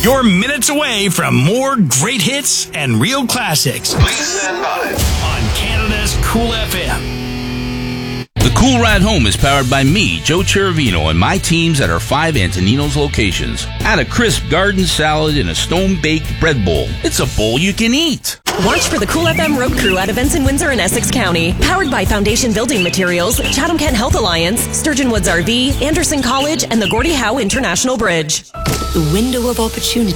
You're minutes away from more great hits and real classics. Please stand by. On Canada's Cool FM. The Cool Ride Home is powered by me, Joe Cherovino, and my teams at our 5 Antonino's locations. Add a crisp garden salad in a stone-baked bread bowl. It's a bowl you can eat. Watch for the Cool FM Road Crew at events in Windsor and Essex County. Powered by Foundation Building Materials, Chatham-Kent Health Alliance, Sturgeon Woods RV, Anderson College, and the Gordie Howe International Bridge. The window of opportunity